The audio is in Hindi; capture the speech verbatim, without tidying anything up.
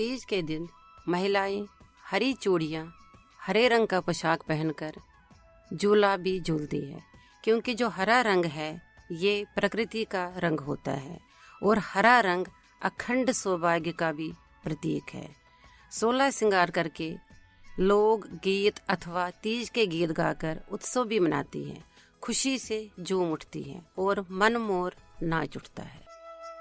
तीज के दिन महिलाएं हरी चूड़ियाँ, हरे रंग का पोशाक पहनकर झूला भी झूलती है, क्योंकि जो हरा रंग है ये प्रकृति का रंग होता है और हरा रंग अखंड सौभाग्य का भी प्रतीक है। सोलह श्रृंगार करके लोग गीत अथवा तीज के गीत गाकर उत्सव भी मनाती हैं, खुशी से झूम उठती हैं और मन मोर नाच उठता है।